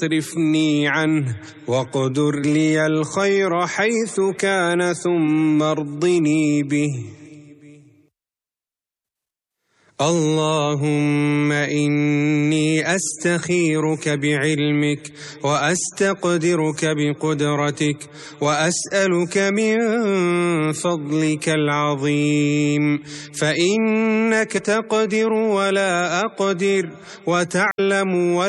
اصرفني عنه واقدر لي الخير حيث كان ثم ارضني به. اللهم إني أستخيرك بعلمك وأستقدرك بقدرتك وأسألك من فضلك العظيم، فإنك تقدر ولا أقدر وتعلم ولا